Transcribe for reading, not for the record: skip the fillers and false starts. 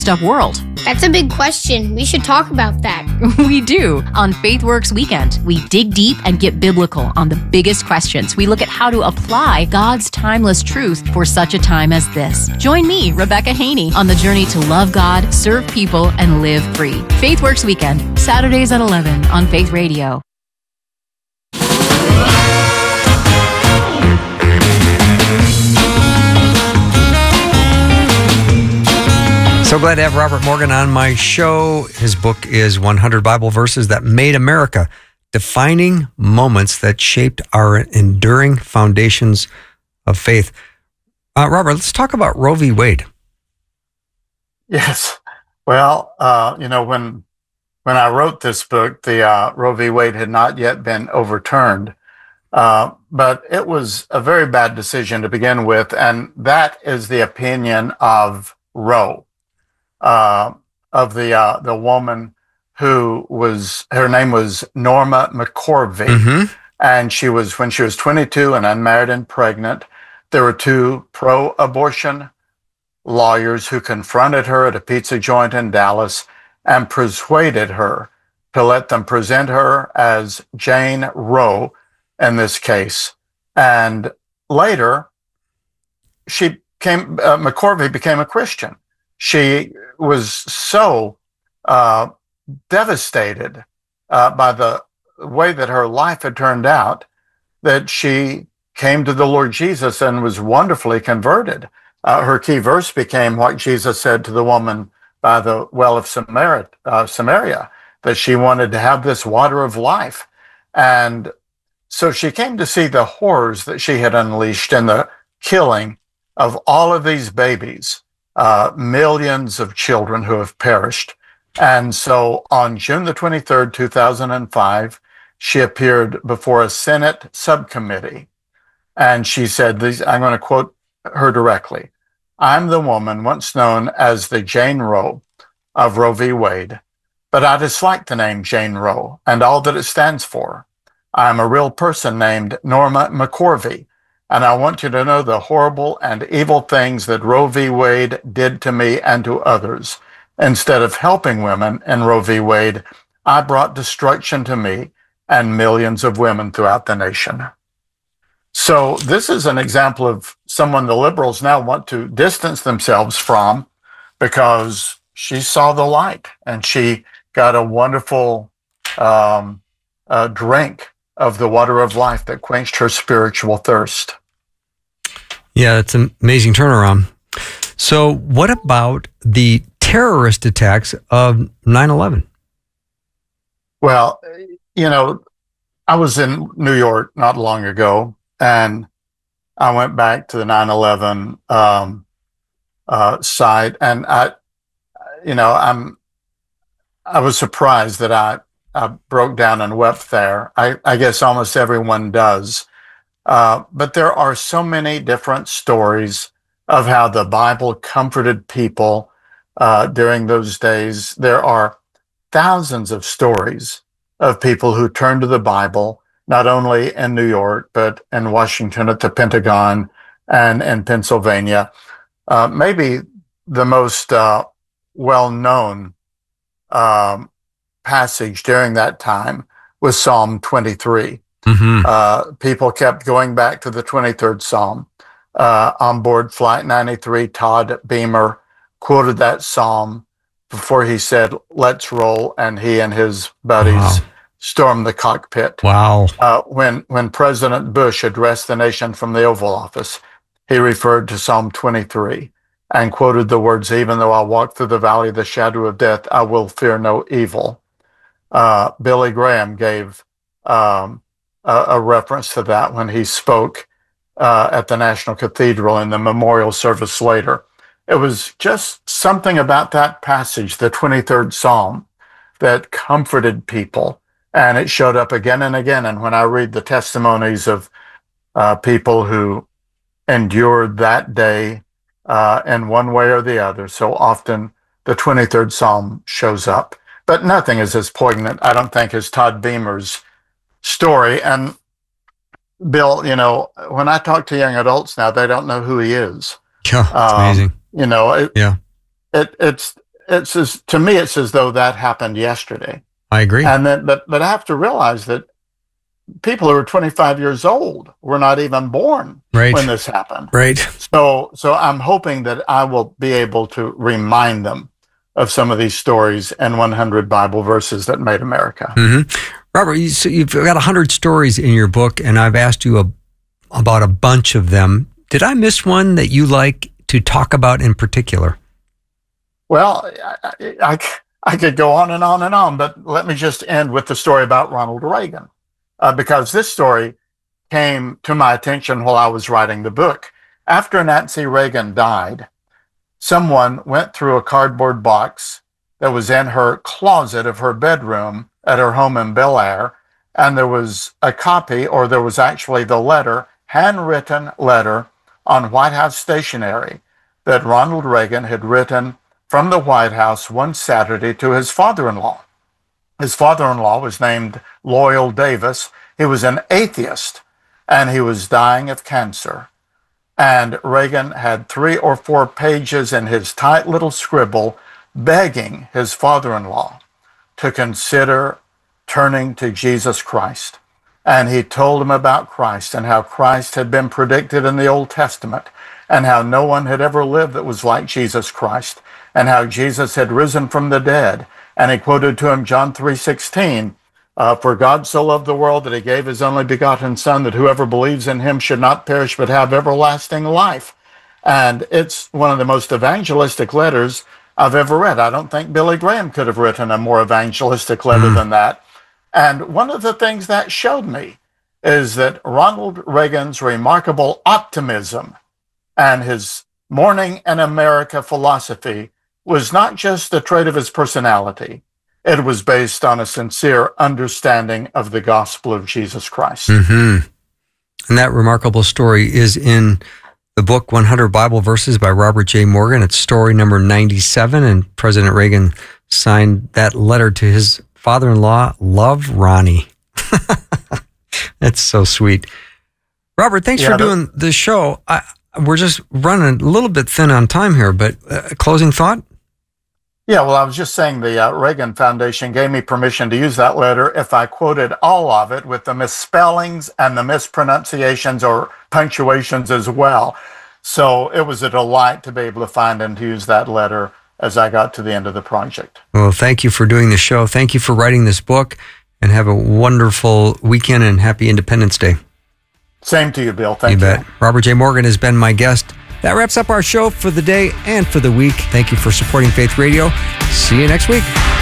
up world? That's a big question. We should talk about that. We do. On FaithWorks Weekend, we dig deep and get biblical on the biggest questions. We look at how to apply God's timeless truth for such a time as this. Join me, Rebecca Haney, on the journey to love God, serve people, and live free. FaithWorks Weekend, Saturdays at 11 on Faith Radio. So glad to have Robert Morgan on my show. His book is 100 Bible Verses That Made America, Defining Moments That Shaped Our Enduring Foundations of Faith. Robert, let's talk about Roe v. Wade. Yes. Well, when I wrote this book, the Roe v. Wade had not yet been overturned, but it was a very bad decision to begin with, and that is the opinion of Roe. Of the woman her name was Norma McCorvey, and when she was 22 and unmarried and pregnant, there were two pro-abortion lawyers who confronted her at a pizza joint in Dallas and persuaded her to let them present her as Jane Roe in this case. And later, McCorvey became a Christian. She was so devastated by the way that her life had turned out that she came to the Lord Jesus and was wonderfully converted. Her key verse became what Jesus said to the woman by the well of Samaria, that she wanted to have this water of life. And so she came to see the horrors that she had unleashed in the killing of all of these babies. Millions of children who have perished. And so on June the 23rd, 2005, she appeared before a Senate subcommittee. And she said, I'm going to quote her directly. "I'm the woman once known as the Jane Roe of Roe v. Wade, but I dislike the name Jane Roe and all that it stands for. I'm a real person named Norma McCorvey, and I want you to know the horrible and evil things that Roe v. Wade did to me and to others. Instead of helping women in Roe v. Wade, I brought destruction to me and millions of women throughout the nation." So this is an example of someone the liberals now want to distance themselves from, because she saw the light and she got a wonderful drink of the water of life that quenched her spiritual thirst. Yeah, it's an amazing turnaround. So what about the terrorist attacks of 9/11? Well, I was in New York not long ago, and I went back to the 9/11 site, and I was surprised that I broke down and wept there. I guess almost everyone does. But there are so many different stories of how the Bible comforted people during those days. There are thousands of stories of people who turned to the Bible, not only in New York, but in Washington at the Pentagon and in Pennsylvania. Maybe the most well-known passage during that time was Psalm 23. People kept going back to the 23rd Psalm. On board Flight 93, Todd Beamer quoted that Psalm before he said, "Let's roll," and he and his buddies stormed the cockpit. Wow. When President Bush addressed the nation from the Oval Office, he referred to Psalm 23 and quoted the words, "Even though I walk through the valley of the shadow of death, I will fear no evil." Billy Graham gave a reference to that when he spoke at the National Cathedral in the memorial service later. It was just something about that passage, the 23rd Psalm, that comforted people. And it showed up again and again. And when I read the testimonies of people who endured that day in one way or the other, so often the 23rd Psalm shows up. But nothing is as poignant, I don't think, as Todd Beamer's story. And Bill, when I talk to young adults now, they don't know who he is. Yeah, it's amazing. It's to me, it's as though that happened yesterday. I agree. And then, but I have to realize that people who are 25 years old were not even born when this happened. Right. So I'm hoping that I will be able to remind them of some of these stories and 100 Bible verses that made America. Mm-hmm. Robert, you've got 100 stories in your book, and I've asked you about a bunch of them. Did I miss one that you like to talk about in particular? Well, I could go on and on and on, but let me just end with the story about Ronald Reagan, because this story came to my attention while I was writing the book. After Nancy Reagan died, someone went through a cardboard box that was in her closet of her bedroom at her home in Bel Air, and there was a copy, or there was actually the letter, handwritten letter on White House stationery that Ronald Reagan had written from the White House one Saturday to his father-in-law. His father-in-law was named Loyal Davis. He was an atheist, and he was dying of cancer. And Reagan had 3 or 4 pages in his tight little scribble begging his father-in-law to consider turning to Jesus Christ. And he told him about Christ and how Christ had been predicted in the Old Testament and how no one had ever lived that was like Jesus Christ and how Jesus had risen from the dead. And he quoted to him John 3:16, for God so loved the world that he gave his only begotten Son, that whoever believes in him should not perish but have everlasting life. And it's one of the most evangelistic letters I've ever read. I don't think Billy Graham could have written a more evangelistic letter than that. And one of the things that showed me is that Ronald Reagan's remarkable optimism and his Morning in America philosophy was not just a trait of his personality. It was based on a sincere understanding of the gospel of Jesus Christ. Mm-hmm. And that remarkable story is in the book 100 Bible Verses by Robert J. Morgan. It's story number 97, and President Reagan signed that letter to his father-in-law, Love Ronnie. That's so sweet. Robert, thanks for doing the show. We're just running a little bit thin on time here, but closing thought? Yeah, well, I was just saying the Reagan Foundation gave me permission to use that letter if I quoted all of it with the misspellings and the mispronunciations or punctuations as well. So it was a delight to be able to find and to use that letter as I got to the end of the project. Well, thank you for doing the show. Thank you for writing this book, and have a wonderful weekend and happy Independence Day. Same to you, Bill. Thank you. You bet. Robert J. Morgan has been my guest. That wraps up our show for the day and for the week. Thank you for supporting Faith Radio. See you next week.